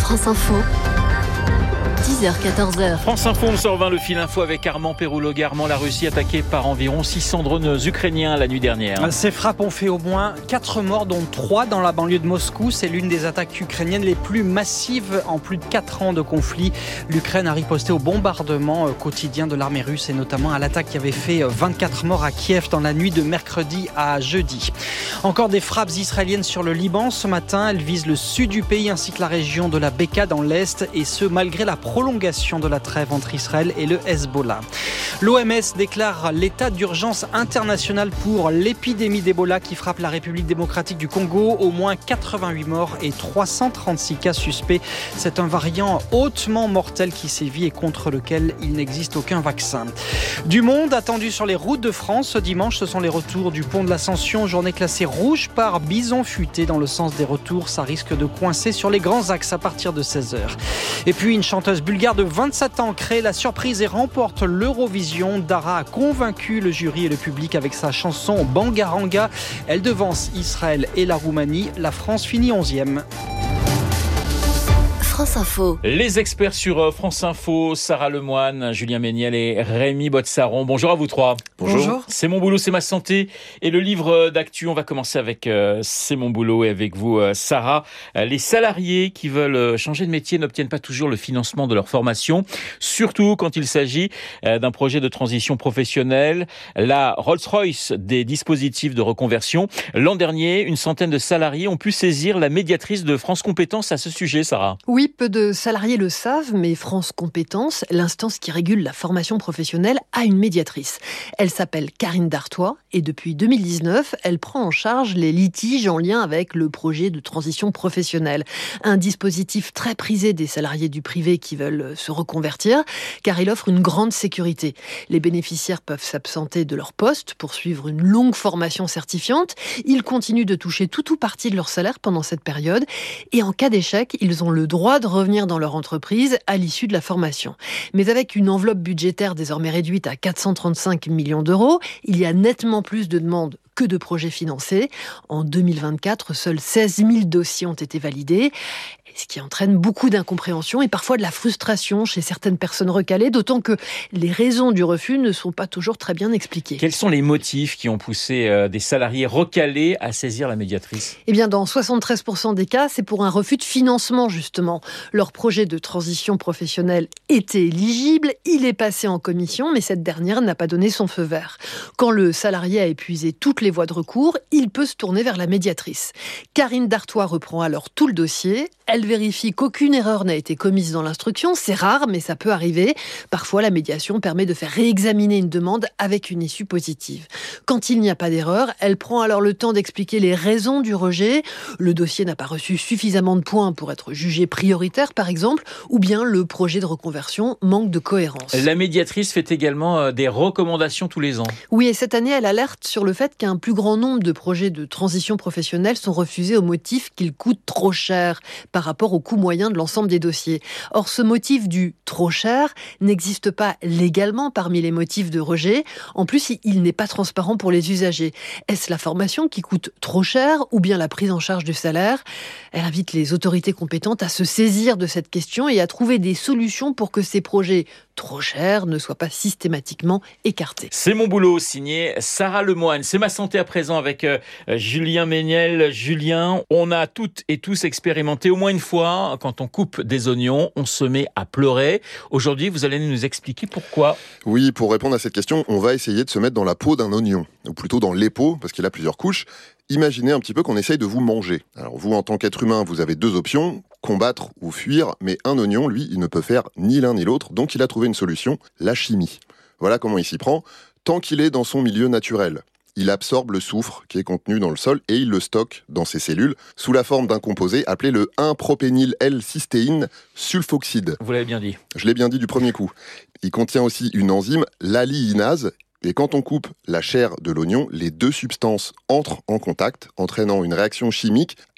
France Info, 10h-14h. France Info, on sort 20 le fil info avec Armand Perroulogui. Armand, la Russie attaquée par environ 600 drones ukrainiens la nuit dernière. Ces frappes ont fait au moins 4 morts, dont 3 dans la banlieue de Moscou. C'est l'une des attaques ukrainiennes les plus massives en plus de 4 ans de conflit. L'Ukraine a riposté au bombardement quotidien de l'armée russe et notamment à l'attaque qui avait fait 24 morts à Kiev dans la nuit de mercredi à jeudi. Encore des frappes israéliennes sur le Liban. Ce matin, elles visent le sud du pays ainsi que la région de la Beka dans l'est, et ce malgré la prolongation de la trêve entre Israël et le Hezbollah. L'OMS déclare l'état d'urgence international pour l'épidémie d'Ebola qui frappe la République démocratique du Congo. Au moins 88 morts et 336 cas suspects. C'est un variant hautement mortel qui sévit et contre lequel il n'existe aucun vaccin. Du monde attendu sur les routes de France ce dimanche, ce sont les retours du pont de l'Ascension. Journée classée rouge par bison futé dans le sens des retours. Ça risque de coincer sur les grands axes à partir de 16h. Et puis une chanteuse bulgare de 27 ans crée la surprise et remporte l'Eurovision. Dara a convaincu le jury et le public avec sa chanson Bangaranga. Elle devance Israël et la Roumanie. La France finit 11e. France Info. Les experts sur France Info, Sarah Lemoine, Julien Méniel et Rémi Botsaron. Bonjour à vous trois. Bonjour. C'est mon boulot, c'est ma santé. Et le livre d'actu, on va commencer avec C'est mon boulot et avec vous, Sarah. Les salariés qui veulent changer de métier n'obtiennent pas toujours le financement de leur formation, surtout quand il s'agit d'un projet de transition professionnelle. La Rolls-Royce des dispositifs de reconversion. L'an dernier, une centaine de salariés ont pu saisir la médiatrice de France Compétences à ce sujet, Sarah. Oui, peu de salariés le savent, mais France Compétences, l'instance qui régule la formation professionnelle, a une médiatrice. Elle s'appelle Karine Dartois et depuis 2019, elle prend en charge les litiges en lien avec le projet de transition professionnelle. Un dispositif très prisé des salariés du privé qui veulent se reconvertir, car il offre une grande sécurité. Les bénéficiaires peuvent s'absenter de leur poste pour suivre une longue formation certifiante. Ils continuent de toucher tout ou partie de leur salaire pendant cette période et en cas d'échec, ils ont le droit de revenir dans leur entreprise à l'issue de la formation. Mais avec une enveloppe budgétaire désormais réduite à 435 millions d'euros, il y a nettement plus de demandes que de projets financés. En 2024, seuls 16 000 dossiers ont été validés, ce qui entraîne beaucoup d'incompréhension et parfois de la frustration chez certaines personnes recalées, d'autant que les raisons du refus ne sont pas toujours très bien expliquées. Quels sont les motifs qui ont poussé des salariés recalés à saisir la médiatrice ? Eh bien, dans 73% des cas, c'est pour un refus de financement, justement. Leur projet de transition professionnelle était éligible, il est passé en commission, mais cette dernière n'a pas donné son feu vert. Quand le salarié a épuisé toutes les voies de recours, il peut se tourner vers la médiatrice. Karine Dartois reprend alors tout le dossier. Elle vérifie qu'aucune erreur n'a été commise dans l'instruction. C'est rare, mais ça peut arriver. Parfois, la médiation permet de faire réexaminer une demande avec une issue positive. Quand il n'y a pas d'erreur, elle prend alors le temps d'expliquer les raisons du rejet. Le dossier n'a pas reçu suffisamment de points pour être jugé prioritaire, par exemple, ou bien le projet de reconversion manque de cohérence. La médiatrice fait également des recommandations tous les ans. Oui, et cette année, elle alerte sur le fait qu'un plus grand nombre de projets de transition professionnelle sont refusés au motif qu'ils coûtent trop cher par rapport au coût moyen de l'ensemble des dossiers. Or, ce motif du trop cher n'existe pas légalement parmi les motifs de rejet. En plus, il n'est pas transparent pour les usagers. Est-ce la formation qui coûte trop cher ou bien la prise en charge du salaire ? Elle invite les autorités compétentes à se saisir de cette question et à trouver des solutions pour que ces projets trop chers ne soient pas systématiquement écartés. C'est mon boulot, signé Sarah Lemoine. C'est ma santé à présent avec Julien Méniel. Julien, on a toutes et tous expérimenté au moins une fois, quand on coupe des oignons, on se met à pleurer. Aujourd'hui, vous allez nous expliquer pourquoi. Oui, pour répondre à cette question, on va essayer de se mettre dans la peau d'un oignon, ou plutôt dans l'épeau, parce qu'il a plusieurs couches. Imaginez un petit peu qu'on essaye de vous manger. Alors vous, en tant qu'être humain, vous avez deux options, combattre ou fuir, mais un oignon, lui, il ne peut faire ni l'un ni l'autre, donc il a trouvé une solution, la chimie. Voilà comment il s'y prend, tant qu'il est dans son milieu naturel. Il absorbe le soufre qui est contenu dans le sol et il le stocke dans ses cellules sous la forme d'un composé appelé le 1-propényl-L-cystéine sulfoxyde. Vous l'avez bien dit. Je l'ai bien dit du premier coup. Il contient aussi une enzyme, l'alliinase, et quand on coupe la chair de l'oignon, les deux substances entrent en contact, entraînant une réaction chimique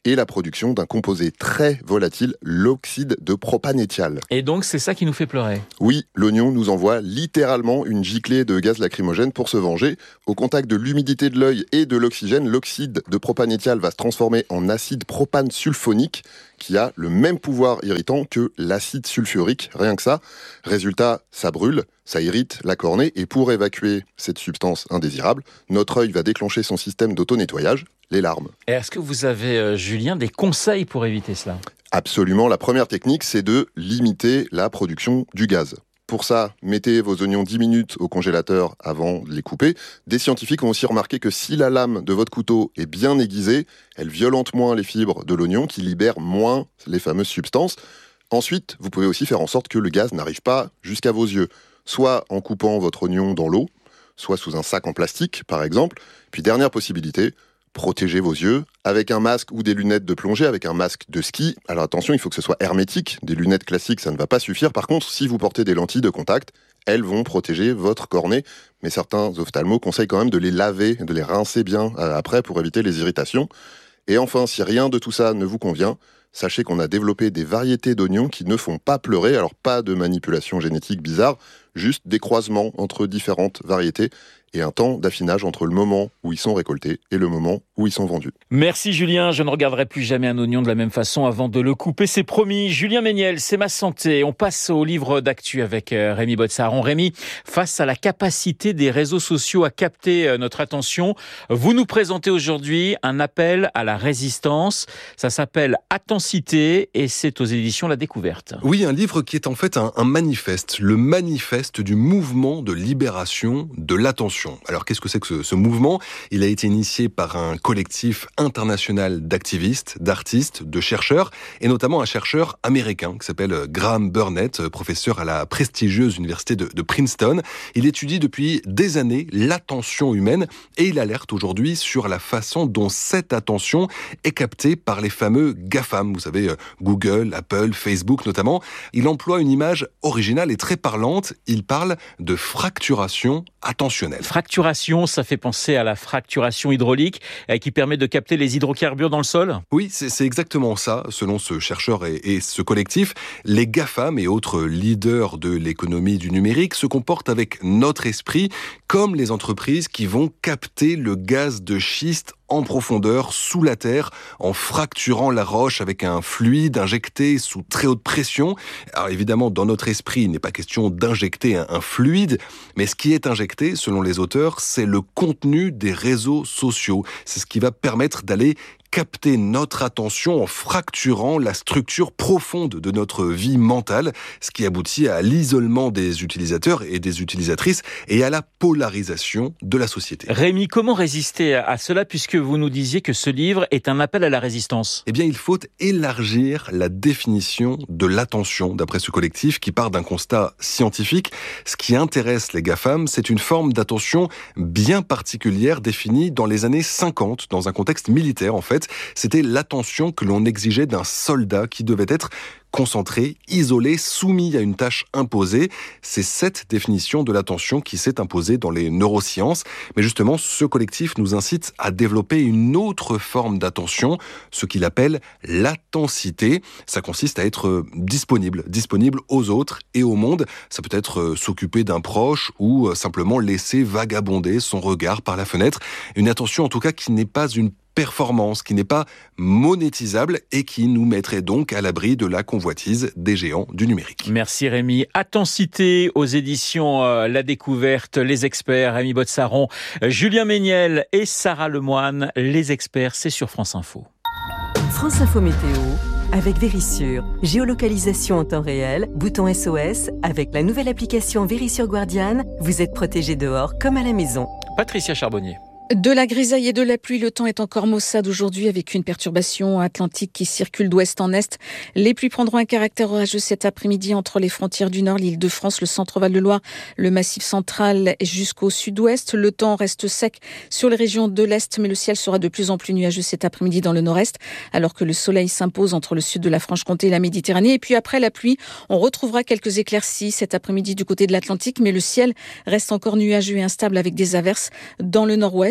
et la production d'un composé très volatile, l'oxyde de propanétial. Et donc, c'est ça qui nous fait pleurer. Oui, l'oignon nous envoie littéralement une giclée de gaz lacrymogène pour se venger. Au contact de l'humidité de l'œil et de l'oxygène, l'oxyde de propanétial va se transformer en acide propane sulfonique, qui a le même pouvoir irritant que l'acide sulfurique, rien que ça. Résultat, ça brûle, ça irrite la cornée, et pour évacuer cette substance indésirable, notre œil va déclencher son système d'auto-nettoyage, les larmes. Et est-ce que vous avez, Julien, des conseils pour éviter cela ? Absolument, la première technique, c'est de limiter la production du gaz. Pour ça, mettez vos oignons 10 minutes au congélateur avant de les couper. Des scientifiques ont aussi remarqué que si la lame de votre couteau est bien aiguisée, elle violente moins les fibres de l'oignon qui libèrent moins les fameuses substances. Ensuite, vous pouvez aussi faire en sorte que le gaz n'arrive pas jusqu'à vos yeux, soit en coupant votre oignon dans l'eau, soit sous un sac en plastique par exemple. Puis dernière possibilité, protégez vos yeux avec un masque ou des lunettes de plongée, avec un masque de ski. Alors attention, il faut que ce soit hermétique. Des lunettes classiques, ça ne va pas suffire. Par contre, si vous portez des lentilles de contact, elles vont protéger votre cornée. Mais certains ophtalmos conseillent quand même de les laver, de les rincer bien après pour éviter les irritations. Et enfin, si rien de tout ça ne vous convient, sachez qu'on a développé des variétés d'oignons qui ne font pas pleurer. Alors pas de manipulation génétique bizarre, juste des croisements entre différentes variétés et un temps d'affinage entre le moment où ils sont récoltés et le moment où ils sont vendus. Merci Julien, je ne regarderai plus jamais un oignon de la même façon avant de le couper, c'est promis. Julien Méniel, c'est ma santé. On passe au livre d'actu avec Rémi Botsaron. Rémi, face à la capacité des réseaux sociaux à capter notre attention, vous nous présentez aujourd'hui un appel à la résistance. Ça s'appelle Attentité et c'est aux éditions La Découverte. Oui, un livre qui est en fait un manifeste, le manifeste du mouvement de libération de l'attention. Alors qu'est-ce que c'est que ce mouvement ? Il a été initié par un collectif international d'activistes, d'artistes, de chercheurs, et notamment un chercheur américain qui s'appelle Graham Burnett, professeur à la prestigieuse université de Princeton. Il étudie depuis des années l'attention humaine et il alerte aujourd'hui sur la façon dont cette attention est captée par les fameux GAFAM, vous savez, Google, Apple, Facebook notamment. Il emploie une image originale et très parlante. Il parle de fracturation attentionnelle. Fracturation, ça fait penser à la fracturation hydraulique qui permet de capter les hydrocarbures dans le sol ? Oui, c'est exactement ça, selon ce chercheur et ce collectif. Les GAFAM et autres leaders de l'économie du numérique se comportent avec notre esprit comme les entreprises qui vont capter le gaz de schiste en profondeur, sous la terre, en fracturant la roche avec un fluide injecté sous très haute pression. Alors évidemment, dans notre esprit, il n'est pas question d'injecter un fluide, mais ce qui est injecté, selon les auteurs, c'est le contenu des réseaux sociaux. C'est ce qui va permettre d'aller capter notre attention en fracturant la structure profonde de notre vie mentale, ce qui aboutit à l'isolement des utilisateurs et des utilisatrices et à la polarisation de la société. Rémi, comment résister à cela puisque vous nous disiez que ce livre est un appel à la résistance ? Eh bien, il faut élargir la définition de l'attention, d'après ce collectif qui part d'un constat scientifique. Ce qui intéresse les GAFAM, c'est une forme d'attention bien particulière définie dans les années 50, dans un contexte militaire en fait. C'était l'attention que l'on exigeait d'un soldat qui devait être concentré, isolé, soumis à une tâche imposée. C'est cette définition de l'attention qui s'est imposée dans les neurosciences. Mais justement, ce collectif nous incite à développer une autre forme d'attention, ce qu'il appelle l'attentité. Ça consiste à être disponible aux autres et au monde. Ça peut être s'occuper d'un proche ou simplement laisser vagabonder son regard par la fenêtre. Une attention en tout cas qui n'est pas une performance, qui n'est pas monétisable et qui nous mettrait donc à l'abri de la convoitise des géants du numérique. Merci Rémi. Attentité aux éditions La Découverte, les experts, Rémi Botsaron, Julien Méniel et Sarah Lemoine. Les experts, c'est sur France Info. France Info Météo avec Vérissure. Géolocalisation en temps réel, bouton SOS. Avec la nouvelle application Vérissure Guardian, vous êtes protégé dehors comme à la maison. Patricia Charbonnier. De la grisaille et de la pluie, le temps est encore maussade aujourd'hui avec une perturbation atlantique qui circule d'ouest en est. Les pluies prendront un caractère orageux cet après-midi entre les frontières du Nord, l'Île-de-France, le centre-Val de Loire, le Massif central jusqu'au sud-ouest. Le temps reste sec sur les régions de l'Est, mais le ciel sera de plus en plus nuageux cet après-midi dans le Nord-Est, alors que le soleil s'impose entre le sud de la Franche-Comté et la Méditerranée. Et puis après la pluie, on retrouvera quelques éclaircies cet après-midi du côté de l'Atlantique, mais le ciel reste encore nuageux et instable avec des averses dans le Nord-Ouest.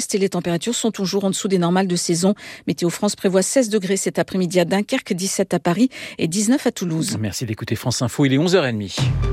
l'ouest et les températures sont toujours en dessous des normales de saison. Météo France prévoit 16 degrés cet après-midi à Dunkerque, 17 à Paris et 19 à Toulouse. Merci d'écouter France Info, il est 11h30.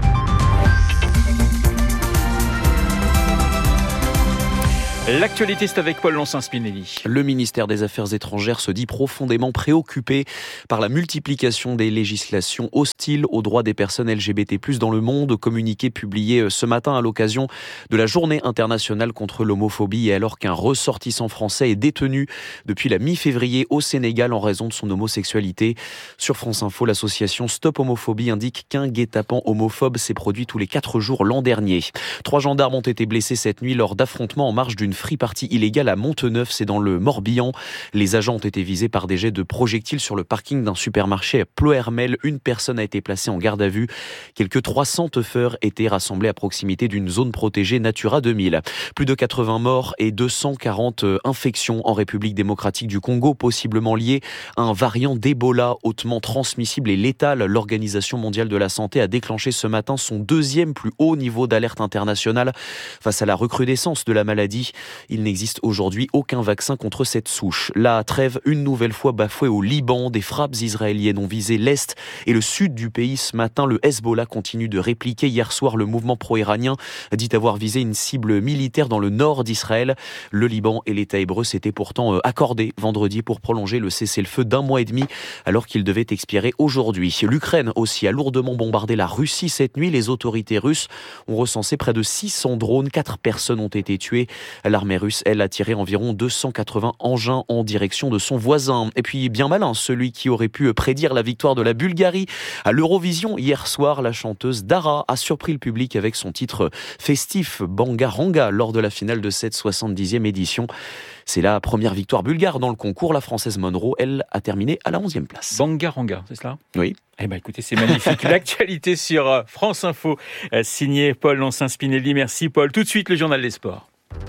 L'actualité, c'est avec Paul Lonsin-Spinelli. Le ministère des Affaires étrangères se dit profondément préoccupé par la multiplication des législations hostiles aux droits des personnes LGBT+ dans le monde. Communiqué publié ce matin à l'occasion de la Journée internationale contre l'homophobie, et alors qu'un ressortissant français est détenu depuis la mi-février au Sénégal en raison de son homosexualité. Sur France Info, l'association Stop Homophobie indique qu'un guet-apens homophobe s'est produit tous les 4 jours l'an dernier. 3 gendarmes ont été blessés cette nuit lors d'affrontements en marge d'une free-party illégale à Monteneuf, c'est dans le Morbihan. Les agents ont été visés par des jets de projectiles sur le parking d'un supermarché à Ploërmel. Une personne a été placée en garde à vue. Quelques 300 teufeurs étaient rassemblés à proximité d'une zone protégée Natura 2000. Plus de 80 morts et 240 infections en République démocratique du Congo, possiblement liées à un variant d'Ebola hautement transmissible et létal. L'Organisation mondiale de la santé a déclenché ce matin son 2e plus haut niveau d'alerte internationale face à la recrudescence de la maladie. Il n'existe aujourd'hui aucun vaccin contre cette souche. La trêve, une nouvelle fois bafouée au Liban. Des frappes israéliennes ont visé l'est et le sud du pays ce matin. Le Hezbollah continue de répliquer. Hier soir, le mouvement pro-iranien dit avoir visé une cible militaire dans le nord d'Israël. Le Liban et l'État hébreu s'étaient pourtant accordés vendredi pour prolonger le cessez-le-feu d'1 mois et demi alors qu'il devait expirer aujourd'hui. L'Ukraine aussi a lourdement bombardé la Russie cette nuit. Les autorités russes ont recensé près de 600 drones. 4 personnes ont été tuées. L'armée russe, elle, a tiré environ 280 engins en direction de son voisin. Et puis, bien malin, celui qui aurait pu prédire la victoire de la Bulgarie à l'Eurovision. Hier soir, la chanteuse Dara a surpris le public avec son titre festif Bangaranga lors de la finale de cette 70e édition. C'est la première victoire bulgare dans le concours. La Française Monroe, elle, a terminé à la 11e place. Bangaranga, c'est cela ? Oui. Eh ben, écoutez, c'est magnifique. L'actualité sur France Info, signé Paul Lonsin-Spinelli. Merci, Paul. Tout de suite, le journal des sports.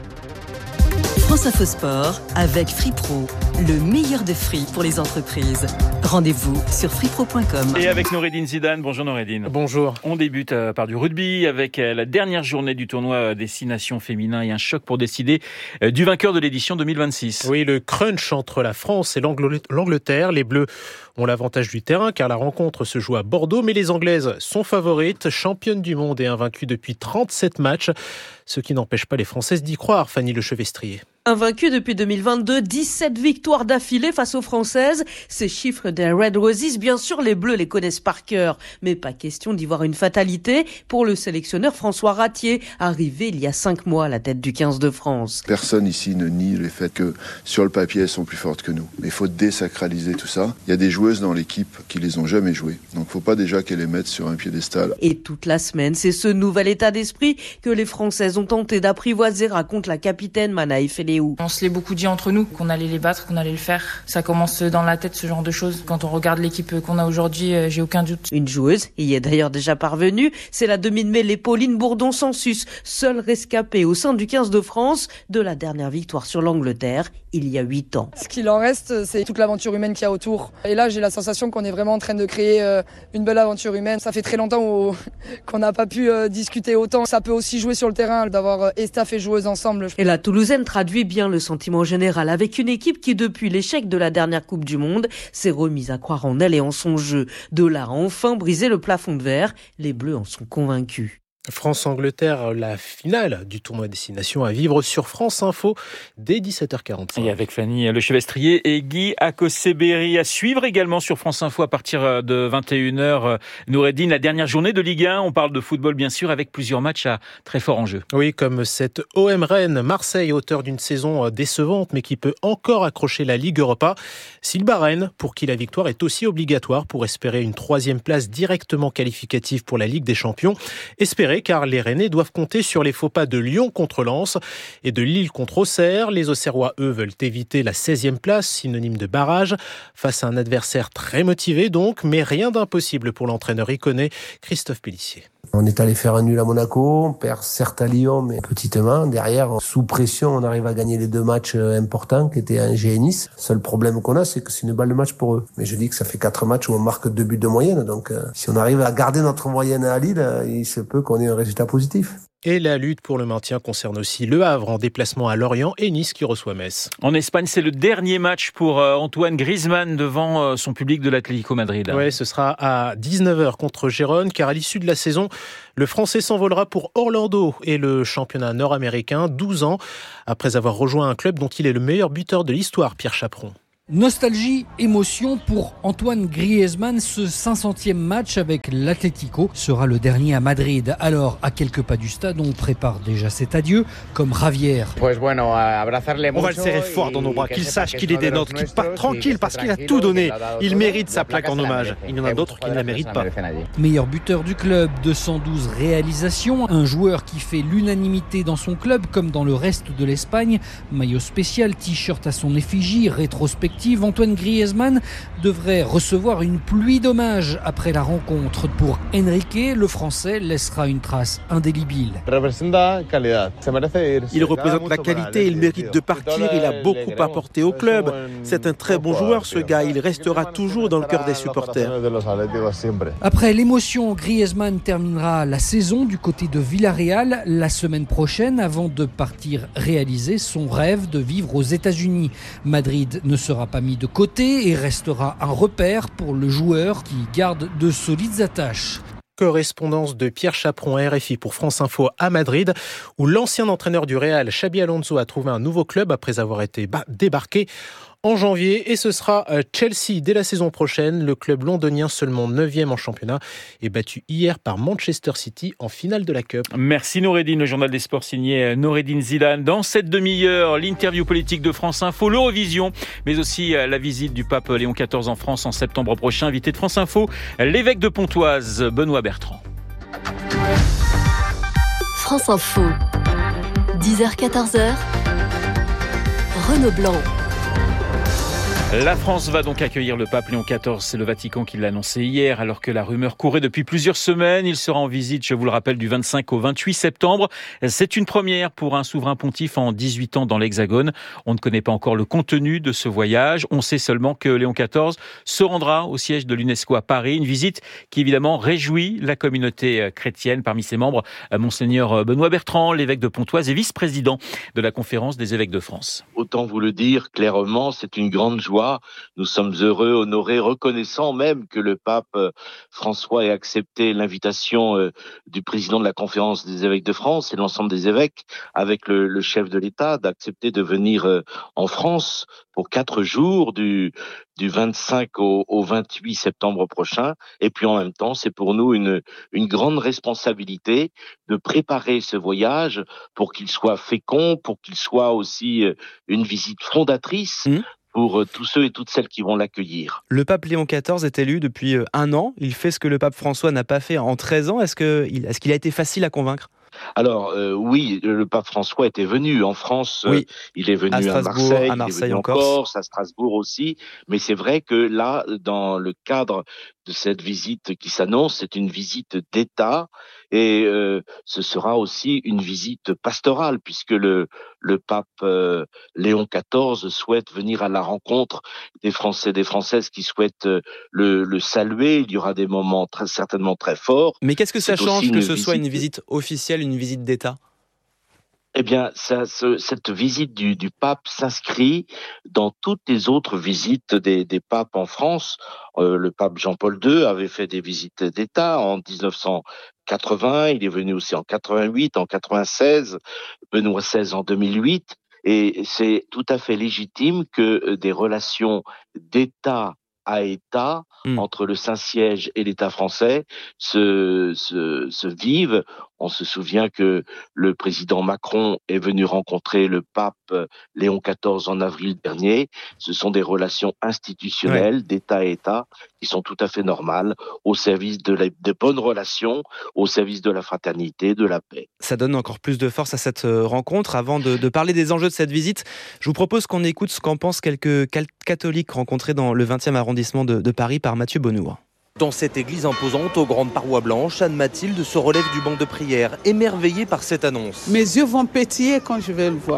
France Info Sport avec FreePro, le meilleur de free pour les entreprises. Rendez-vous sur freepro.com. Et avec Noureddine Zidane. Bonjour Noureddine. Bonjour. On débute par du rugby avec la dernière journée du tournoi Destination Féminin et un choc pour décider du vainqueur de l'édition 2026. Oui, le crunch entre la France et l'Angleterre. Les Bleus ont l'avantage du terrain car la rencontre se joue à Bordeaux, mais les Anglaises sont favorites, championnes du monde et invaincues depuis 37 matchs. Ce qui n'empêche pas les Françaises d'y croire, Fanny Lechevestrier. Invaincue depuis 2022, 17 victoires d'affilée face aux Françaises. Ces chiffres des Red Roses, bien sûr, les Bleus les connaissent par cœur. Mais pas question d'y voir une fatalité pour le sélectionneur François Ratier, arrivé il y a 5 mois à la tête du 15 de France. Personne ici ne nie le fait que sur le papier, elles sont plus fortes que nous. Mais il faut désacraliser tout ça. Il y a des joueuses dans l'équipe qui les ont jamais jouées. Donc il ne faut pas déjà qu'elles les mettent sur un piédestal. Et toute la semaine, c'est ce nouvel état d'esprit que les Françaises ont tenté d'apprivoiser, raconte la capitaine Manaï Feléou. On se l'est beaucoup dit entre nous, qu'on allait les battre, qu'on allait le faire. Ça commence dans la tête, ce genre de choses. Quand on regarde l'équipe qu'on a aujourd'hui, j'ai aucun doute. Une joueuse y est d'ailleurs déjà parvenue, c'est la demi-de-mêlée Pauline Bourdon-Sansus, seule rescapée au sein du 15 de France de la dernière victoire sur l'Angleterre il y a 8 ans. Ce qu'il en reste, c'est toute l'aventure humaine qu'il y a autour. Et là, j'ai la sensation qu'on est vraiment en train de créer une belle aventure humaine. Ça fait très longtemps qu'on n'a pas pu discuter autant. Ça peut aussi jouer sur le terrain, d'avoir staff et joueuses ensemble. Et la Toulousaine traduit bien le sentiment général avec une équipe qui, depuis l'échec de la dernière Coupe du Monde, s'est remise à croire en elle et en son jeu. De là à enfin briser le plafond de verre, les Bleus en sont convaincus. France-Angleterre, la finale du tournoi Destination à vivre sur France Info dès 17h45. Et avec Fanny Lechevestrier et Guy Akoseberi à suivre également sur France Info à partir de 21h. Noureddine, la dernière journée de Ligue 1. On parle de football bien sûr avec plusieurs matchs à très fort enjeu. Oui, comme cette OM Rennes, Marseille, auteur d'une saison décevante mais qui peut encore accrocher la Ligue Europa. Sylvain Rennes, pour qui la victoire est aussi obligatoire pour espérer une 3e place directement qualificative pour la Ligue des Champions. Espérer car les Rennais doivent compter sur les faux pas de Lyon contre Lens et de Lille contre Auxerre. Les Auxerrois, eux, veulent éviter la 16e place, synonyme de barrage, face à un adversaire très motivé donc, mais rien d'impossible pour l'entraîneur iconé Christophe Pélissier. On est allé faire un nul à Monaco, on perd certes à Lyon, mais petitement. Derrière, sous pression, on arrive à gagner les 2 matchs importants qui étaient Angers et Nice. Le seul problème qu'on a, c'est que c'est une balle de match pour eux. Mais je dis que ça fait 4 matchs où on marque 2 buts de moyenne. Donc, si on arrive à garder notre moyenne à Lille, il se peut qu'on ait un résultat positif. Et la lutte pour le maintien concerne aussi Le Havre en déplacement à Lorient et Nice qui reçoit Metz. En Espagne, c'est le dernier match pour Antoine Griezmann devant son public de l'Atlético Madrid. Oui, ce sera à 19h contre Gérone, car à l'issue de la saison, le Français s'envolera pour Orlando et le championnat nord-américain, 12 ans après avoir rejoint un club dont il est le meilleur buteur de l'histoire, Pierre Chaperon. Nostalgie, émotion pour Antoine Griezmann. Ce 500e match avec l'Atlético sera le dernier à Madrid. Alors, à quelques pas du stade, on prépare déjà cet adieu, comme Javier. On va le serrer fort dans nos bras, qu'il sache qu'il est des nôtres, qu'il parte tranquille parce qu'il a tout donné. Il mérite sa plaque en hommage. Il y en a d'autres qui ne la méritent pas. Meilleur buteur du club, 212 réalisations, un joueur qui fait l'unanimité dans son club comme dans le reste de l'Espagne. Maillot spécial, t-shirt à son effigie, rétrospective. Antoine Griezmann devrait recevoir une pluie d'hommages après la rencontre. Pour Enrique, le Français laissera une trace indélébile. Il représente la qualité, il mérite de partir, il a beaucoup apporté au club. C'est un très bon joueur ce gars, il restera toujours dans le cœur des supporters. Après l'émotion, Griezmann terminera la saison du côté de Villarreal la semaine prochaine avant de partir réaliser son rêve de vivre aux États-Unis. Madrid ne sera pas mis de côté et restera un repère pour le joueur qui garde de solides attaches. Correspondance de Pierre Chaperon, RFI pour France Info à Madrid, où l'ancien entraîneur du Real, Xabi Alonso, a trouvé un nouveau club après avoir été débarqué en janvier, et ce sera Chelsea dès la saison prochaine. Le club londonien, seulement 9e en championnat, est battu hier par Manchester City en finale de la Cup. Merci Noureddine, le journal des sports signé Noureddine Zidane. Dans cette demi-heure, l'interview politique de France Info, l'Eurovision, mais aussi la visite du pape Léon XIV en France en septembre prochain. Invité de France Info, l'évêque de Pontoise, Benoît Bertrand. France Info, 10h-14h, Renaud Blanc. La France va donc accueillir le pape Léon XIV. C'est le Vatican qui l'a annoncé hier, alors que la rumeur courait depuis plusieurs semaines. Il sera en visite, je vous le rappelle, du 25 au 28 septembre. C'est une première pour un souverain pontife en 18 ans dans l'Hexagone. On ne connaît pas encore le contenu de ce voyage. On sait seulement que Léon XIV se rendra au siège de l'UNESCO à Paris. Une visite qui évidemment réjouit la communauté chrétienne. Parmi ses membres, Monseigneur Benoît Bertrand, l'évêque de Pontoise et vice-président de la Conférence des évêques de France. Autant vous le dire clairement, c'est une grande joie. Nous sommes heureux, honorés, reconnaissants même que le pape François ait accepté l'invitation du président de la Conférence des évêques de France et l'ensemble des évêques avec le chef de l'État d'accepter de venir en France pour 4 jours du 25 au 28 septembre prochain. Et puis en même temps, c'est pour nous une grande responsabilité de préparer ce voyage pour qu'il soit fécond, pour qu'il soit aussi une visite fondatrice pour tous ceux et toutes celles qui vont l'accueillir. Le pape Léon XIV est élu depuis 1 an. Il fait ce que le pape François n'a pas fait en 13 ans. Est-ce qu'il a été facile à convaincre ? Alors oui, le pape François était venu en France, oui. Il est venu à Marseille, il est venu en Corse, à Strasbourg aussi, mais c'est vrai que là, dans le cadre de cette visite qui s'annonce, c'est une visite d'État et ce sera aussi une visite pastorale puisque le pape Léon XIV souhaite venir à la rencontre des Français, des Françaises qui souhaitent le saluer. Il y aura des moments certainement très forts. Mais qu'est-ce que ça change que ce soit une visite officielle, une visite d'État ? Eh bien, cette visite du pape s'inscrit dans toutes les autres visites des papes en France. Le pape Jean-Paul II avait fait des visites d'État en 1980, il est venu aussi en 88, en 96, Benoît XVI en 2008. Et c'est tout à fait légitime que des relations d'État à État, entre le Saint-Siège et l'État français, se vivent. On se souvient que le président Macron est venu rencontrer le pape Léon XIV en avril dernier. Ce sont des relations institutionnelles d'État à État qui sont tout à fait normales, au service de bonnes relations, au service de la fraternité, de la paix. Ça donne encore plus de force à cette rencontre. Avant de parler des enjeux de cette visite, je vous propose qu'on écoute ce qu'en pensent quelques catholiques rencontrés dans le 20e arrondissement de Paris par Mathieu Bonnour. Dans cette église imposante aux grandes parois blanches, Anne-Mathilde se relève du banc de prière, émerveillée par cette annonce. Mes yeux vont pétiller quand je vais le voir.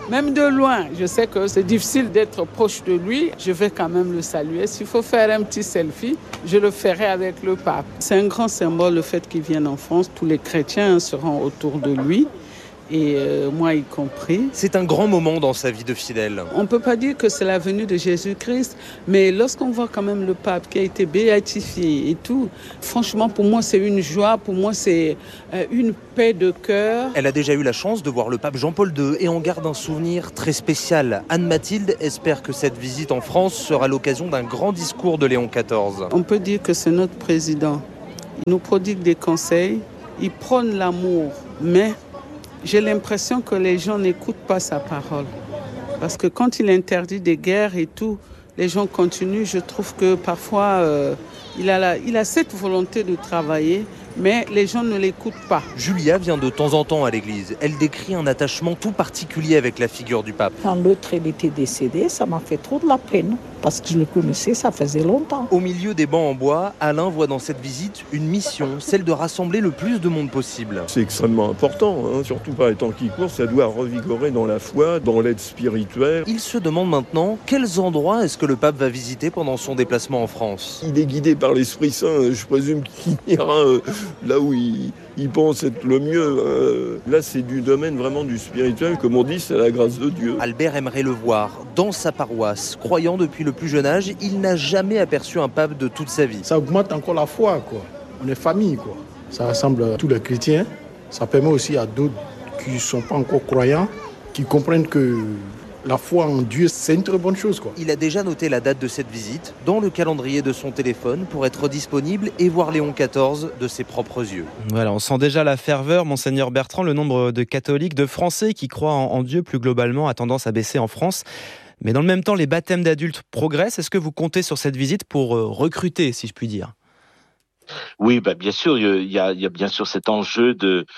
Même de loin, je sais que c'est difficile d'être proche de lui. Je vais quand même le saluer. S'il faut faire un petit selfie, je le ferai avec le pape. C'est un grand symbole le fait qu'il vienne en France. Tous les chrétiens seront autour de lui. Et moi y compris. C'est un grand moment dans sa vie de fidèle. On ne peut pas dire que c'est la venue de Jésus-Christ, mais lorsqu'on voit quand même le pape qui a été béatifié et tout, franchement pour moi c'est une joie, pour moi c'est une paix de cœur. Elle a déjà eu la chance de voir le pape Jean-Paul II et en garde un souvenir très spécial. Anne-Mathilde espère que cette visite en France sera l'occasion d'un grand discours de Léon XIV. On peut dire que c'est notre président. Il nous prodigue des conseils, il prône l'amour, mais j'ai l'impression que les gens n'écoutent pas sa parole. Parce que quand il interdit des guerres et tout, les gens continuent. Je trouve que parfois, il a cette volonté de travailler, mais les gens ne l'écoutent pas. Julia vient de temps en temps à l'église. Elle décrit un attachement tout particulier avec la figure du pape. Quand l'autre était décédé, ça m'a fait trop de la peine. Parce que je le connaissais, ça faisait longtemps. Au milieu des bancs en bois, Alain voit dans cette visite une mission, celle de rassembler le plus de monde possible. C'est extrêmement important, surtout par les temps qui courent, ça doit revigorer dans la foi, dans l'aide spirituelle. Il se demande maintenant quels endroits est-ce que le pape va visiter pendant son déplacement en France. Il est guidé par l'Esprit Saint, je présume qu'il ira là où il pense être le mieux. Là, c'est du domaine vraiment du spirituel, comme on dit, c'est la grâce de Dieu. Albert aimerait le voir dans sa paroisse. Croyant depuis le plus jeune âge, il n'a jamais aperçu un pape de toute sa vie. Ça augmente encore la foi, quoi. On est famille, quoi. Ça rassemble tous les chrétiens. Ça permet aussi à d'autres qui ne sont pas encore croyants, qui comprennent que la foi en Dieu, c'est une très bonne chose, quoi. Il a déjà noté la date de cette visite dans le calendrier de son téléphone pour être disponible et voir Léon XIV de ses propres yeux. Voilà, on sent déjà la ferveur, Monseigneur Bertrand. Le nombre de catholiques, de Français qui croient en Dieu plus globalement a tendance à baisser en France. Mais dans le même temps, les baptêmes d'adultes progressent. Est-ce que vous comptez sur cette visite pour recruter, si je puis dire ? Oui, bien sûr, il y a bien sûr cet enjeu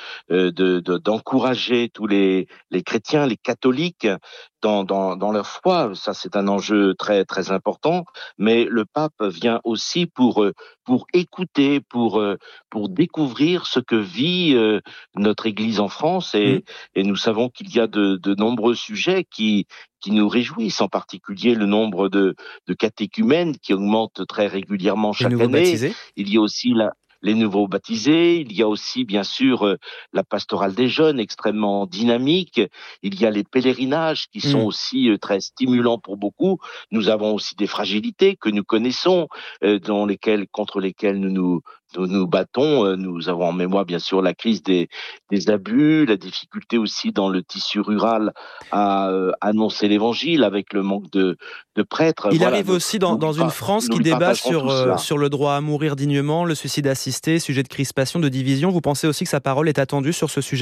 d'encourager tous les chrétiens, les catholiques dans leur foi. Ça, c'est un enjeu très très important. Mais le pape vient aussi pour écouter, pour découvrir ce que vit notre Église en France. Et nous savons qu'il y a de nombreux sujets qui nous réjouissent, en particulier le nombre de catéchumènes qui augmente très régulièrement chaque année. Baptisés. Il y a aussi les nouveaux baptisés, il y a aussi bien sûr la pastorale des jeunes extrêmement dynamique, il y a les pèlerinages qui sont aussi très stimulants pour beaucoup. Nous avons aussi des fragilités que nous connaissons, contre lesquelles nous battons. Nous avons en mémoire bien sûr la crise des abus, la difficulté aussi dans le tissu rural à annoncer l'évangile avec le manque de prêtres. Il arrive aussi dans une France qui débat sur le droit à mourir dignement, le suicide assisté, sujet de crispation, de division. Vous pensez aussi que sa parole est attendue sur ce sujet-là ?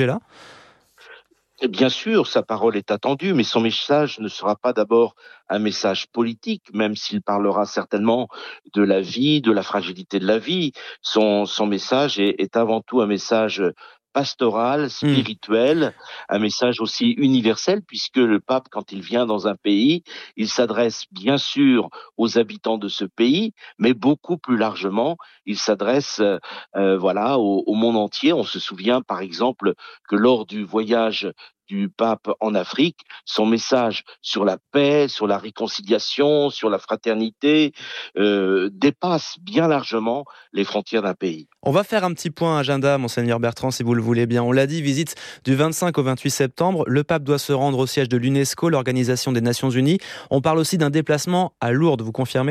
Bien sûr, sa parole est attendue, mais son message ne sera pas d'abord un message politique, même s'il parlera certainement de la vie, de la fragilité de la vie. Son message est avant tout un message pastoral, spirituel, un message aussi universel, puisque le pape, quand il vient dans un pays, il s'adresse bien sûr aux habitants de ce pays, mais beaucoup plus largement, il s'adresse au monde entier. On se souvient par exemple que lors du voyage du pape en Afrique, son message sur la paix, sur la réconciliation, sur la fraternité dépasse bien largement les frontières d'un pays. On va faire un petit point agenda, Monseigneur Bertrand, si vous le voulez bien. On l'a dit, visite du 25 au 28 septembre. Le pape doit se rendre au siège de l'UNESCO, l'Organisation des Nations Unies. On parle aussi d'un déplacement à Lourdes, vous confirmez ?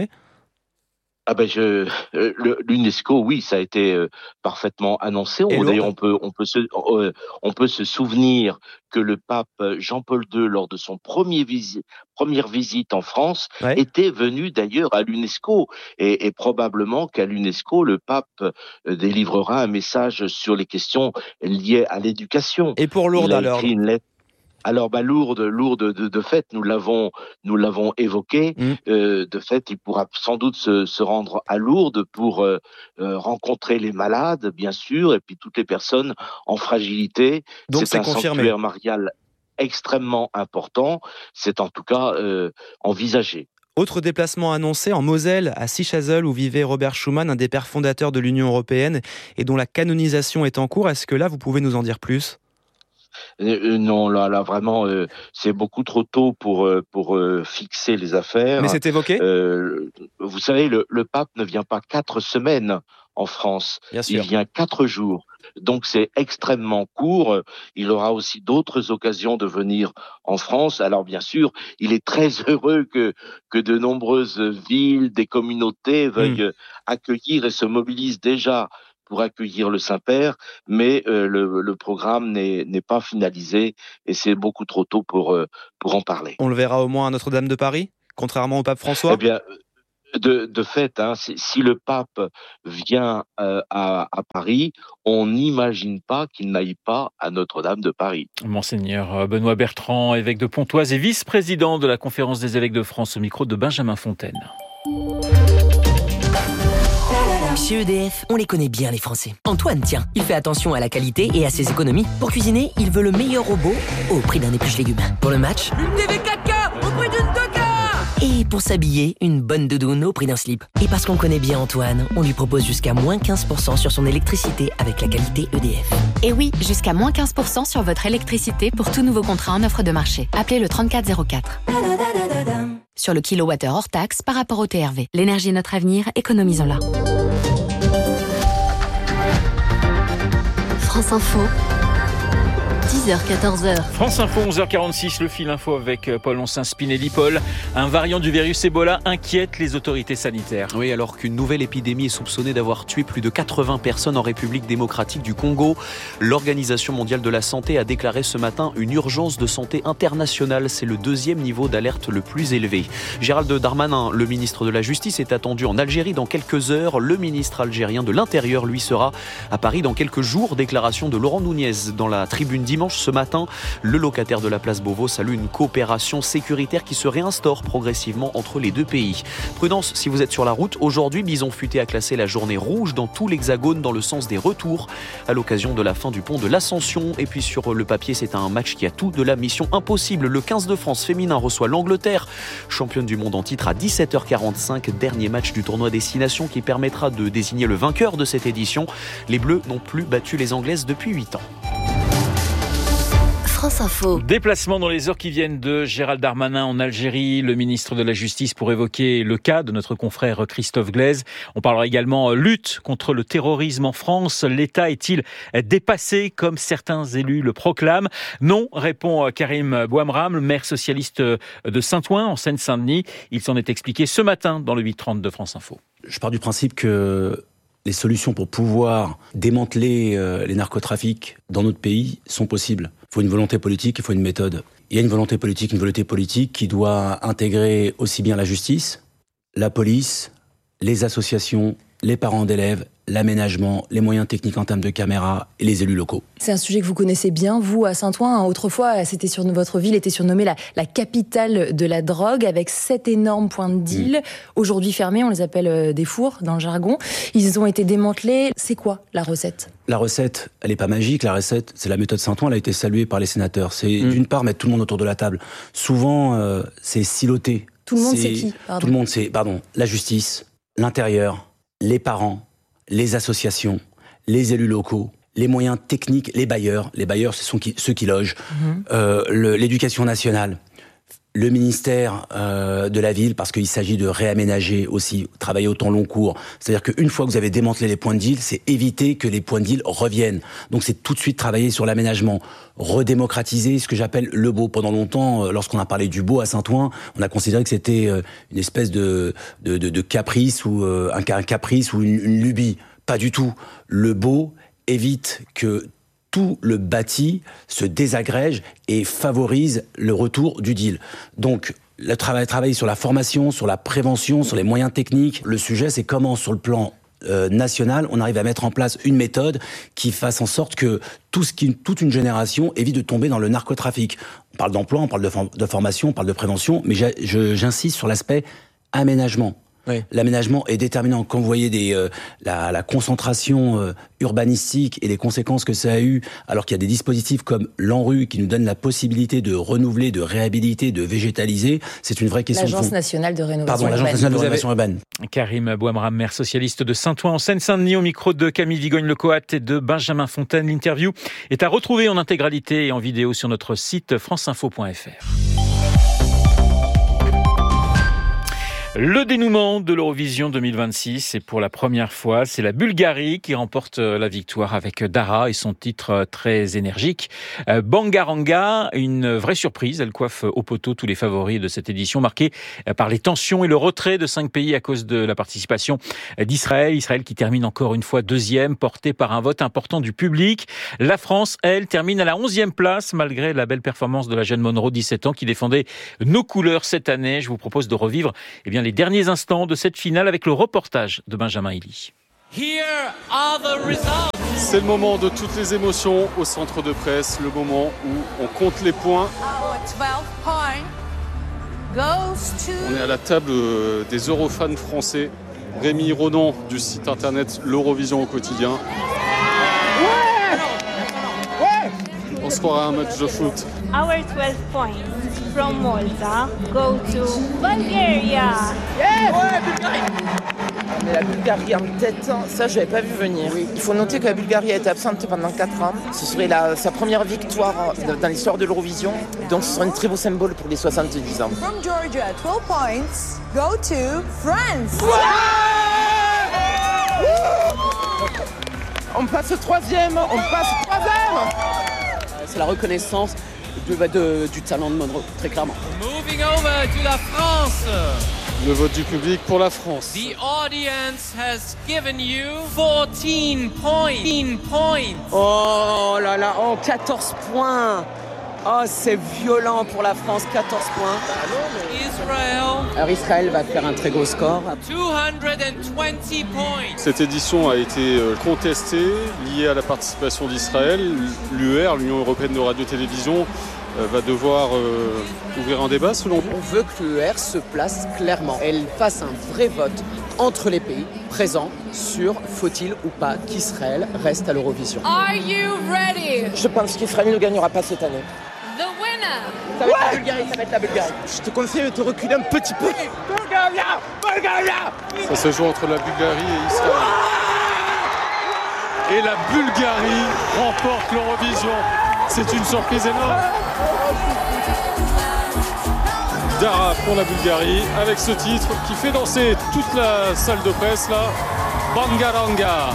L'UNESCO, oui, ça a été parfaitement annoncé. D'ailleurs, on peut se souvenir que le pape Jean-Paul II, lors de son première visite en France, était venu d'ailleurs à l'UNESCO. Et probablement qu'à l'UNESCO, le pape délivrera un message sur les questions liées à l'éducation. Et pour Lourdes, alors ? Alors, Lourdes, de fait, nous l'avons évoqué. De fait, il pourra sans doute se rendre à Lourdes pour rencontrer les malades, bien sûr, et puis toutes les personnes en fragilité. Donc, c'est confirmé. Sanctuaire marial extrêmement important. C'est en tout cas envisagé. Autre déplacement annoncé en Moselle, à Sichazel, où vivait Robert Schuman, un des pères fondateurs de l'Union européenne, et dont la canonisation est en cours. Est-ce que là, vous pouvez nous en dire plus ? Non, là, vraiment, c'est beaucoup trop tôt pour fixer les affaires. Mais c'est évoqué. Vous savez, le pape ne vient pas 4 semaines en France. Bien sûr. Il vient 4 jours. Donc c'est extrêmement court. Il aura aussi d'autres occasions de venir en France. Alors bien sûr, il est très heureux que de nombreuses villes, des communautés veuillent accueillir et se mobilisent déjà pour accueillir le Saint-Père, mais le programme n'est pas finalisé et c'est beaucoup trop tôt pour en parler. On le verra au moins à Notre-Dame de Paris, contrairement au pape François. Eh bien, de fait, si le pape vient à Paris, on n'imagine pas qu'il n'aille pas à Notre-Dame de Paris. Monseigneur Benoît Bertrand, évêque de Pontoise et vice-président de la Conférence des évêques de France, au micro de Benjamin Fontaine. Chez EDF, on les connaît bien les Français. Antoine, tiens, il fait attention à la qualité et à ses économies. Pour cuisiner, il veut le meilleur robot au prix d'un épluche légumes. Pour le match, une TV 4K au prix d'une 2K. Et pour s'habiller, une bonne doudoune au prix d'un slip. Et parce qu'on connaît bien Antoine, on lui propose jusqu'à moins 15% sur son électricité avec la qualité EDF. Et oui, jusqu'à moins 15% sur votre électricité pour tout nouveau contrat en offre de marché. Appelez le 3404. Sur le kilowattheure hors taxe par rapport au TRV. L'énergie est notre avenir, économisons-la. France Info, 10h-14h. France Info, 11h46, le fil info avec Paul Oncin Spinelli. Paul, un variant du virus Ebola inquiète les autorités sanitaires. Oui, alors qu'une nouvelle épidémie est soupçonnée d'avoir tué plus de 80 personnes en République démocratique du Congo, l'Organisation mondiale de la santé a déclaré ce matin une urgence de santé internationale. C'est le 2e niveau d'alerte le plus élevé. Gérald Darmanin, le ministre de la Justice, est attendu en Algérie dans quelques heures. Le ministre algérien de l'Intérieur, lui, sera à Paris dans quelques jours. Déclaration de Laurent Nunez dans la tribune dimanche. Ce matin, le locataire de la place Beauvau salue une coopération sécuritaire qui se réinstaure progressivement entre les deux pays. Prudence si vous êtes sur la route. Aujourd'hui, Bison Futé a classé la journée rouge dans tout l'Hexagone dans le sens des retours à l'occasion de la fin du pont de l'Ascension. Et puis sur le papier, c'est un match qui a tout de la mission impossible. Le 15 de France féminin reçoit l'Angleterre, championne du monde en titre à 17h45. Dernier match du tournoi Destination qui permettra de désigner le vainqueur de cette édition. Les Bleus n'ont plus battu les Anglaises depuis 8 ans. France Info. Déplacement dans les heures qui viennent de Gérald Darmanin en Algérie, le ministre de la Justice pour évoquer le cas de notre confrère Christophe Glaise. On parlera également lutte contre le terrorisme en France. L'État est-il dépassé comme certains élus le proclament? Non, répond Karim Bouamram, maire socialiste de Saint-Ouen en Seine-Saint-Denis. Il s'en est expliqué ce matin dans le 8h30 de France Info. Je pars du principe que les solutions pour pouvoir démanteler les narcotrafics dans notre pays sont possibles. Il faut une volonté politique, il faut une méthode. Il y a une volonté politique qui doit intégrer aussi bien la justice, la police, les associations, les parents d'élèves, l'aménagement, les moyens techniques en termes de caméras et les élus locaux. C'est un sujet que vous connaissez bien, vous, à Saint-Ouen. Autrefois, votre ville était surnommée la capitale de la drogue, avec 7 énormes points de deal. Aujourd'hui fermés, on les appelle des fours, dans le jargon. Ils ont été démantelés. C'est quoi la recette ? La recette, elle n'est pas magique. La recette, c'est la méthode Saint-Ouen. Elle a été saluée par les sénateurs. C'est d'une part mettre tout le monde autour de la table. Souvent, c'est siloté. Tout le monde, c'est qui ? Tout le monde, c'est la justice, l'intérieur, les parents, les associations, les élus locaux, les moyens techniques, les bailleurs. Les bailleurs, ce sont ceux qui logent. L'éducation nationale, le ministère de la ville, parce qu'il s'agit de réaménager aussi, travailler au temps long cours. C'est-à-dire qu'une fois que vous avez démantelé les points de deal, c'est éviter que les points de deal reviennent. Donc c'est tout de suite travailler sur l'aménagement, redémocratiser ce que j'appelle le beau. Pendant longtemps, lorsqu'on a parlé du beau à Saint-Ouen, on a considéré que c'était une espèce de caprice ou un caprice ou une lubie. Pas du tout. Le beau évite que tout le bâti se désagrège et favorise le retour du deal. Donc, le travail sur la formation, sur la prévention, sur les moyens techniques. Le sujet, c'est comment, sur le plan national, on arrive à mettre en place une méthode qui fasse en sorte que toute une génération évite de tomber dans le narcotrafic. On parle d'emploi, on parle de formation, on parle de prévention, mais j'insiste sur l'aspect aménagement. Oui. L'aménagement est déterminant. Quand vous voyez la concentration urbanistique et les conséquences que ça a eu, alors qu'il y a des dispositifs comme l'ANRU qui nous donnent la possibilité de renouveler, de réhabiliter, de végétaliser, c'est une vraie question de fond. L'Agence nationale de rénovation urbaine. L'Agence nationale de rénovation urbaine. Karim Bouamram, maire socialiste de Saint-Ouen en Seine-Saint-Denis, au micro de Camille Vigogne-Lecoat et de Benjamin Fontaine. L'interview est à retrouver en intégralité et en vidéo sur notre site franceinfo.fr. Le dénouement de l'Eurovision 2026, et pour la première fois, c'est la Bulgarie qui remporte la victoire avec Dara et son titre très énergique. Bangaranga, une vraie surprise, elle coiffe au poteau tous les favoris de cette édition, marquée par les tensions et le retrait de 5 pays à cause de la participation d'Israël. Israël qui termine encore une fois deuxième, porté par un vote important du public. La France, elle, termine à la 11e place, malgré la belle performance de la jeune Monroe, 17 ans, qui défendait nos couleurs cette année. Je vous propose de revivre les derniers instants de cette finale avec le reportage de Benjamin Elie. C'est le moment de toutes les émotions au centre de presse, le moment où on compte les points. On est à la table des Eurofans français. Rémi Ronan du site internet l'Eurovision au quotidien. On se croirait à un match de foot. Our 12 points from Malta go to Bulgaria. Yes! Ouais, Bulgarie! Mais la Bulgarie en tête, ça je n'avais pas vu venir. Oui. Il faut noter que la Bulgarie a été absente pendant 4 ans. Ce serait sa première victoire dans l'histoire de l'Eurovision. Donc ce serait un très beau symbole pour les 70 ans. From Georgia, 12 points go to France. Ouais! On passe 3e, C'est la reconnaissance du talent de Monroe, très clairement. Moving over to la France. Le vote du public pour la France. The audience has given you 14 points. Oh là là, 14 points. Oh, c'est violent pour la France, 14 points. Alors Israël va faire un très gros score. 220 points. Cette édition a été contestée, liée à la participation d'Israël. L'UR, l'Union européenne de radio-télévision, va devoir ouvrir un débat selon vous. On veut que l'UR se place clairement. Elle fasse un vrai vote entre les pays présents sur faut-il ou pas qu'Israël reste à l'Eurovision. Are you ready? Je pense qu'Israël ne gagnera pas cette année. The winner. Ça va être la Bulgarie. Je te conseille de te reculer un petit peu. Bulgaria. Ça se joue entre la Bulgarie et Israël. Et la Bulgarie remporte l'Eurovision. C'est une surprise énorme. Dara pour la Bulgarie avec ce titre qui fait danser toute la salle de presse là. Bangaranga.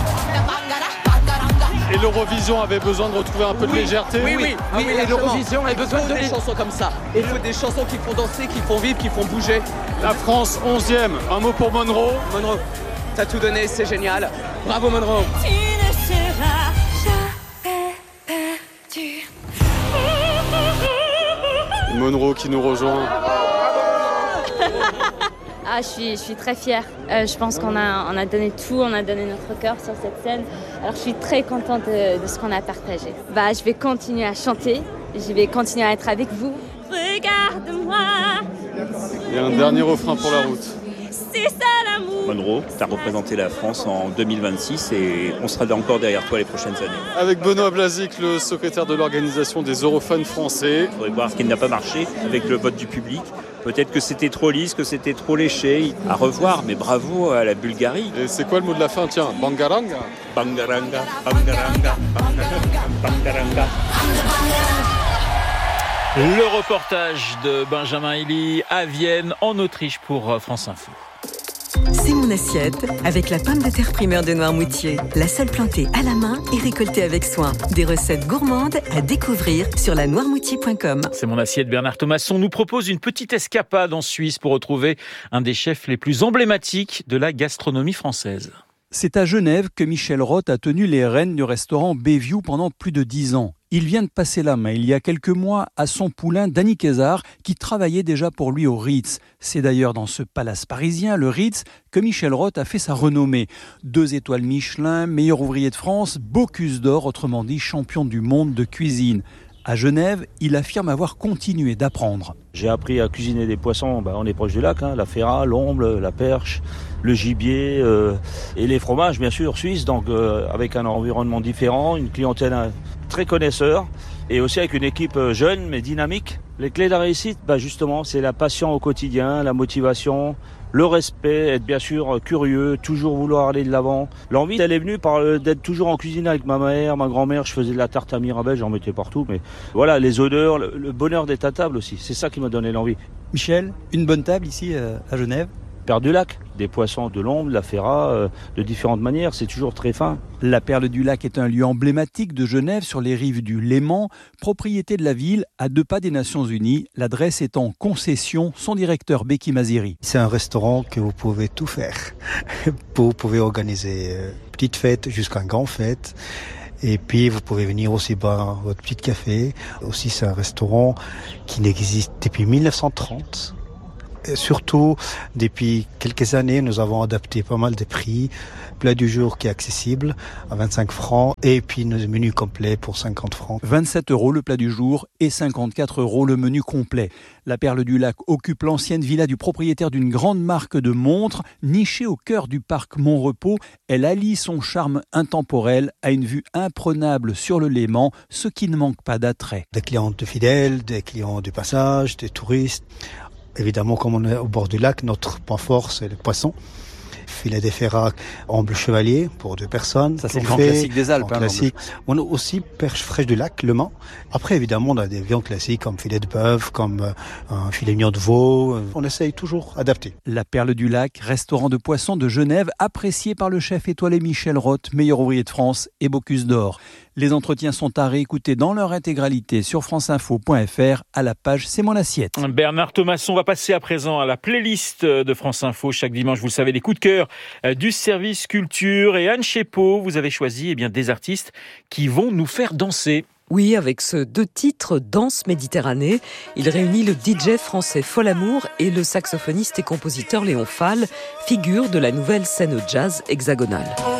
Et l'Eurovision avait besoin de retrouver un peu de légèreté. Oui, et l'Eurovision a besoin de chansons comme ça. Et il faut des chansons qui font danser, qui font vivre, qui font bouger. La France 11e, un mot pour Monroe. Monroe, t'as tout donné, c'est génial. Bravo Monroe. Tu ne seras jamais perdu. Monroe qui nous rejoint. Ah, je suis très fière. Je pense qu'on a donné tout, on a donné notre cœur sur cette scène. Alors je suis très contente de ce qu'on a partagé. Je vais continuer à chanter, je vais continuer à être avec vous. Regarde-moi. Et un dernier refrain pour la route. C'est ça l'amour. Monroe, tu as représenté la France en 2026 et on sera encore derrière toi les prochaines années. Avec Benoît Blazic, le secrétaire de l'organisation des Eurofans français. Il faudrait voir ce qui n'a pas marché avec le vote du public. Peut-être que c'était trop lisse, que c'était trop léché. À revoir, mais bravo à la Bulgarie. Et c'est quoi le mot de la fin? Tiens, Bangaranga. Bangaranga, Bangaranga, Bangaranga. Le reportage de Benjamin Elie à Vienne, en Autriche, pour France Info. C'est mon assiette avec la pomme de terre primeur de Noirmoutier. La seule plantée à la main et récoltée avec soin. Des recettes gourmandes à découvrir sur lanoirmoutier.com. C'est mon assiette. Bernard Thomasson nous propose une petite escapade en Suisse pour retrouver un des chefs les plus emblématiques de la gastronomie française. C'est à Genève que Michel Roth a tenu les rênes du restaurant Bayview pendant plus de 10 ans. Il vient de passer la main il y a quelques mois à son poulain Danny Kézard qui travaillait déjà pour lui au Ritz. C'est d'ailleurs dans ce palace parisien, le Ritz, que Michel Roth a fait sa renommée. 2 étoiles Michelin, meilleur ouvrier de France, Bocuse d'or, autrement dit champion du monde de cuisine. À Genève, il affirme avoir continué d'apprendre. J'ai appris à cuisiner des poissons, on est proche du lac, la ferra, l'omble, la perche, le gibier et les fromages bien sûr suisses, donc avec un environnement différent, une clientèle très connaisseur et aussi avec une équipe jeune mais dynamique. Les clés de la réussite, justement, c'est la passion au quotidien, la motivation, le respect, être bien sûr curieux, toujours vouloir aller de l'avant. L'envie, elle est venue d'être toujours en cuisine avec ma mère, ma grand-mère. Je faisais de la tarte à mirabelle, j'en mettais partout. Mais voilà, les odeurs, le bonheur d'être à table aussi. C'est ça qui m'a donné l'envie. Michel, une bonne table ici à Genève? Perle du Lac, des poissons de l'ombre, de la ferra, de différentes manières, c'est toujours très fin. La Perle du Lac est un lieu emblématique de Genève sur les rives du Léman, propriété de la ville à 2 pas des Nations Unies, l'adresse est en concession, son directeur Becky Maziri. C'est un restaurant que vous pouvez tout faire. Vous pouvez organiser petite fête jusqu'à une grande fête. Et puis, vous pouvez venir aussi boire votre petit café. Aussi, c'est un restaurant qui n'existe depuis 1930. Et surtout, depuis quelques années, nous avons adapté pas mal de prix. Plat du jour qui est accessible à 25 francs et puis nos menus complets pour 50 francs. 27 € le plat du jour et 54 € le menu complet. La Perle du Lac occupe l'ancienne villa du propriétaire d'une grande marque de montres. Nichée au cœur du parc Montrepos, elle allie son charme intemporel à une vue imprenable sur le Léman, ce qui ne manque pas d'attrait. Des clients fidèles, des clients du passage, des touristes. Évidemment, comme on est au bord du lac, notre point fort, c'est le poisson. Filet de ferra, omble chevalier pour 2 personnes. Ça, c'est le grand classique des Alpes. Classique. On a aussi perche fraîche du lac, Le Mans. Après, évidemment, on a des viandes classiques comme filet de bœuf, comme un filet mignon de veau. On essaye toujours d'adapter. La Perle du Lac, restaurant de poissons de Genève, apprécié par le chef étoilé Michel Roth, meilleur ouvrier de France et Bocuse d'Or. Les entretiens sont à réécouter dans leur intégralité sur franceinfo.fr à la page C'est mon assiette. Bernard Thomasson va passer à présent à la playlist de France Info. Chaque dimanche, vous le savez, les coups de cœur du service culture. Et Anne Chépeau, vous avez choisi des artistes qui vont nous faire danser. Oui, avec ce 2 titres, Danse Méditerranée, il réunit le DJ français Folamour et le saxophoniste et compositeur Léon Fall, figure de la nouvelle scène jazz hexagonale.